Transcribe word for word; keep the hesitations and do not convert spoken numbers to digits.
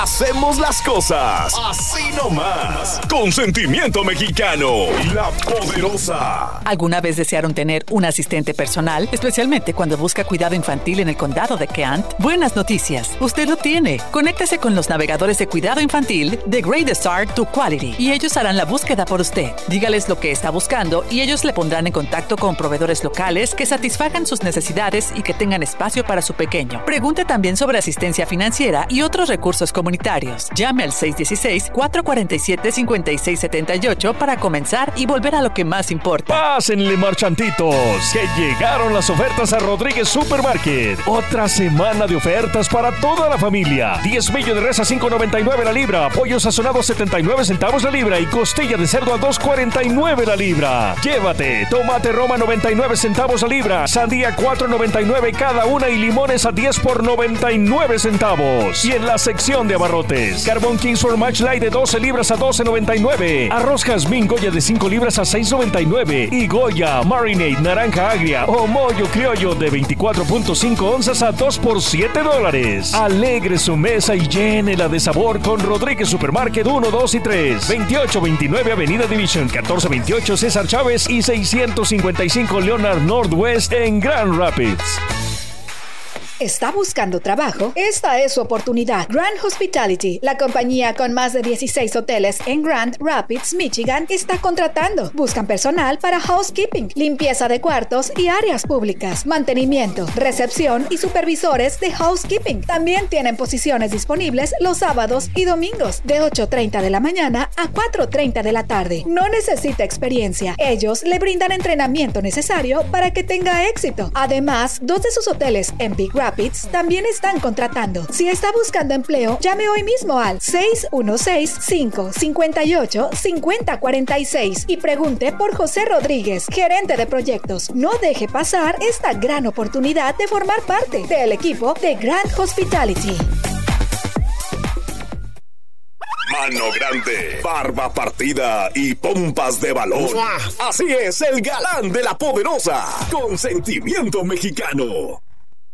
Hacemos las cosas así nomás. Consentimiento Mexicano, La Poderosa. ¿Alguna vez desearon tener un asistente personal, especialmente cuando busca cuidado infantil en el condado de Kent? Buenas noticias, usted lo tiene. Conéctese con los navegadores de cuidado infantil de Great Start to Quality y ellos harán la búsqueda por usted. Dígales lo que está buscando y ellos le pondrán en contacto con proveedores locales que satisfagan sus necesidades y que tengan espacio para su pequeño. Pregunte también sobre asistencia financiera y otros recursos comunitarios. Llame al seis uno seis, cuatro cuatro siete, cinco seis siete ocho para comenzar y volver a lo que más importa. Pásenle, marchantitos, que llegaron las ofertas a Rodríguez Supermarket. Otra semana de ofertas para toda la familia. diez millo de res a cinco noventa y nueve la libra, pollo sazonado setenta y nueve centavos la libra y costilla de cerdo a dos cuarenta y nueve la libra. Llévate tomate Roma noventa y nueve centavos la libra, sandía cuatro noventa y nueve cada una y limones a diez por noventa y nueve centavos. Y en la sección de abarrotes, carbón Kingsford Match Light de doce libras a doce noventa y nueve, arroz jazmín Goya de cinco libras a seis noventa y nueve y Goya Marinade naranja agria o mollo criollo de veinticuatro punto cinco onzas a dos por siete dólares. Alegre su mesa y llénela de sabor con Rodríguez Supermarket uno, dos y tres. veintiocho veintinueve Avenida Division, catorce veintiocho César Chávez y seiscientos cincuenta y cinco Leonard Northwest en Grand Rapids. ¿Está buscando trabajo? Esta es su oportunidad. Grand Hospitality, la compañía con más de dieciséis hoteles en Grand Rapids, Michigan, está contratando. Buscan personal para housekeeping, limpieza de cuartos y áreas públicas, mantenimiento, recepción y supervisores de housekeeping. También tienen posiciones disponibles los sábados y domingos de ocho treinta de la mañana a cuatro treinta de la tarde. No necesita experiencia. Ellos le brindan entrenamiento necesario para que tenga éxito. Además, dos de sus hoteles en Big Rapids también están contratando. Si está buscando empleo, llame hoy mismo al seis uno seis, cinco cinco ocho, cinco cero cuatro seis y pregunte por José Rodríguez, gerente de proyectos. No deje pasar esta gran oportunidad de formar parte del equipo de Grand Hospitality. Mano grande, barba partida y pompas de balón. Así es el galán de La Poderosa. Consentimiento Mexicano.